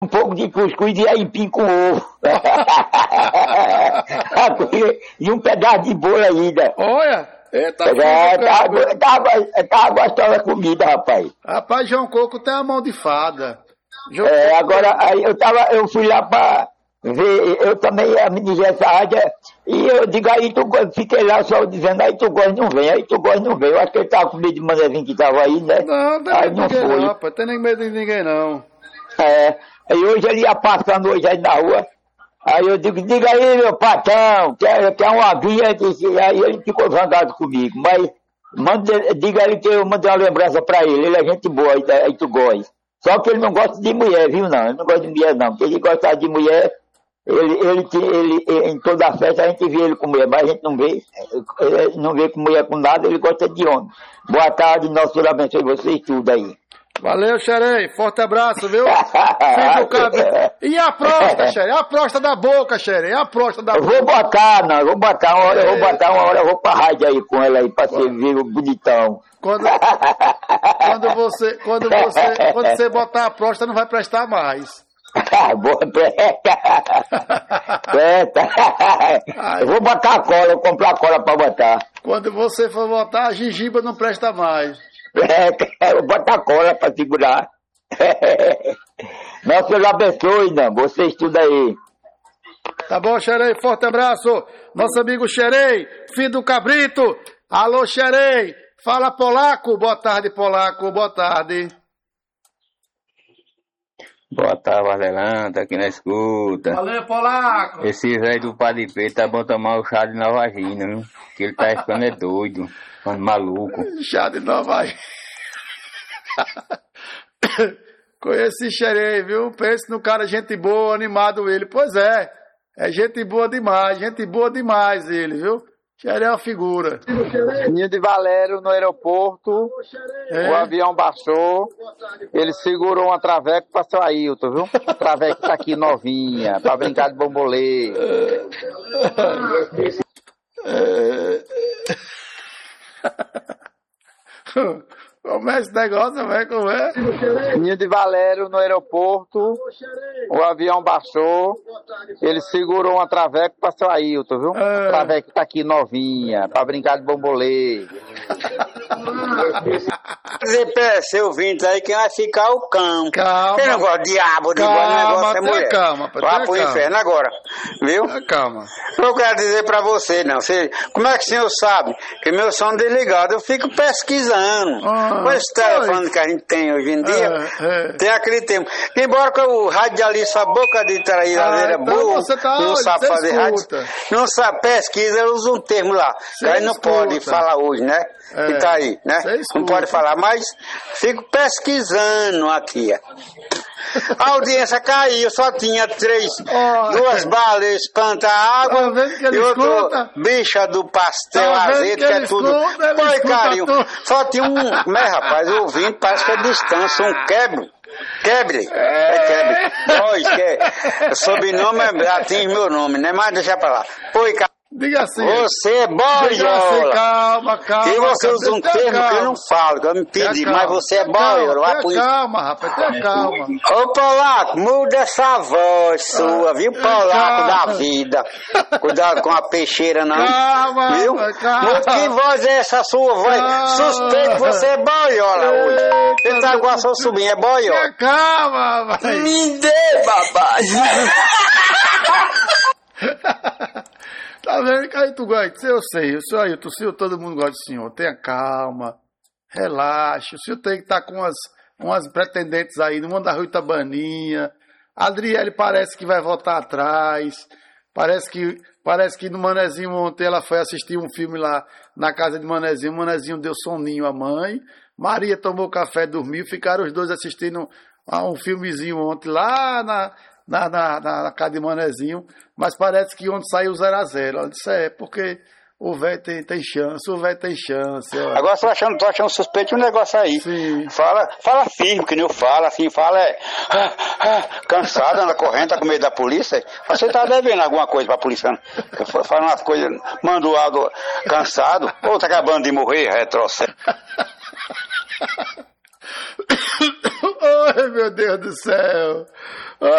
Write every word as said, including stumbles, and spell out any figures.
um pouco de cuscuz e aipim com ovo. E um pedaço de bolo ainda. Olha, eita, é, tá, tá, tá gostosa a comida, rapaz. Rapaz, João Coco tem a mão de fada. João é, Coco... agora, aí eu, tava, eu fui lá pra ver, eu também administrei essa área, e eu digo, aí tu fiquei lá só dizendo, aí tu gosta não vem, aí tu gosta não vem. Eu acho que ele tava com medo de manezinho que tava aí, né? Não, não tem aí não ninguém foi. Não, rapaz, tem nem medo de ninguém não. É, aí hoje ele ia passando hoje aí na rua, aí eu digo, diga aí meu patrão, quer, quer uma aguinha, aí ele ficou zangado comigo, mas manda, diga ele que eu mandei uma lembrança pra ele, ele é gente boa, aí, aí tu gosta. Só que ele não gosta de mulher, viu não, ele não gosta de mulher não, porque ele gostava de mulher, ele, ele, ele, ele em toda a festa a gente vê ele com mulher, mas a gente não vê, ele não vê com mulher com nada, ele gosta de homem. Boa tarde, nosso Senhor abençoe vocês tudo aí. Valeu, Xerém. Forte abraço, viu? E a próstata, Xerém? A próstata da boca, Xerém? A próstata da boca? Eu vou botar, não. Eu vou botar uma hora, eu vou botar uma hora, eu vou pra rádio aí com ela aí, pra você ver o bonitão. Quando, quando, você, quando, você, quando você botar a próstata, não vai prestar mais. Boa, presta. Presta. Eu vou botar a cola, eu compro a cola pra botar. Quando você for botar, a gengiba não presta mais. É, eu boto a cola pra segurar. Nossa, Deus abençoe, não. Vocês tudo aí. Tá bom, Xerém. Forte abraço. Nosso amigo Xerém, filho do Cabrito. Alô, Xerém. Fala, Polaco. Boa tarde, Polaco. Boa tarde. Boa tarde, Valelã. Tá aqui na escuta. Valeu, Polaco. Esse velho do Padre Pedro tá bom tomar o chá de Novagina, viu? Que ele tá ficando é doido. Ficando maluco. Chá de Novagina. Conheci Xerém, viu? Pense no cara, gente boa, animado ele. Pois é. É gente boa demais. Gente boa demais ele, viu? Xerém é uma figura. Ninho de Valério no aeroporto, é. O avião baixou, ele segurou uma traveco pra seu Ailton, viu? A traveco tá aqui novinha, pra brincar de bombolê. Como é esse negócio, velho? Como é? Ninho de Valério no aeroporto, o avião baixou, ele segurou uma traveco pra seu Ailton, viu? A traveco tá aqui novinha, pra brincar de bombolê. Dizer pra seu ouvinte aí que vai ficar o cão. Calma. Tem negócio de diabo, de calma, negócio é mulher. Calma, vai pro inferno agora, viu? Calma. Eu quero dizer pra você, não. Você, como é que o senhor sabe que meu som desligado? Eu fico pesquisando. Ah, com esse telefone que a gente tem hoje em dia, é, é. Tem aquele tempo. Embora que o radialista, a boca de traíradeira, ah, então burro, tá, não olha, sabe fazer escuta. Rádio, não sabe pesquisa, ele usa um termo lá. Que aí não pode falar hoje, né? É. Que tá aí, né? Não pode falar, mas fico pesquisando aqui, ó. A audiência caiu, só tinha três, oh, duas balas espanta água tá e outro escuta? Bicha do pastel tá azeite, que, que é tudo. Foi, carinho. Só tinha um, como é, rapaz, ouvindo, parece que é distância, um quebro. Quebre, é, é quebre. Pois, que é, sobrenome atinge meu nome, né? Mas deixa pra lá. Foi, cara. Diga assim. Você é boiola. Assim, calma, calma. E você usa um termo calma. Que eu não falo, que eu me pedi, mas você é boiola. Tenha calma, rapaz, tenha calma. Ô, Polaco, muda essa voz sua, viu, Polaco da vida. Cuidado com a peixeira, não. Calma, viu? calma. Que voz é essa sua voz? Calma. Suspeito que você é boiola hoje. Você tá com a sua sobrinha, é boiola. Calma, rapaz. Me dê, babá. Tá vendo que aí tu gosta? Eu sei, eu sei, aí, o senhor, todo mundo gosta do senhor. Tenha calma, relaxe. O senhor tem que estar com umas, umas pretendentes aí, no mundo da Rua Itabaninha. A Adriele parece que vai voltar atrás. Parece que, parece que no Manezinho ontem ela foi assistir um filme lá na casa de Manezinho. O Manezinho deu soninho à mãe. Maria tomou café, dormiu. Ficaram os dois assistindo a um filmezinho ontem lá na... Na, na, na, na casa de Manezinho, mas parece que onde saiu zero a zero. Ela disse, é, porque o velho tem, tem chance, o velho tem chance. Ó. Agora tô achando, tô achando suspeito um negócio aí. Sim. Fala, fala firme, que nem eu falo, assim, fala é. Ah, ah, cansado, anda correndo, tá com medo da polícia. Você tá devendo alguma coisa pra polícia, né? Fala umas coisas, manda o áudio cansado, ou tá acabando de morrer, retrocesso. Oi, meu Deus do céu.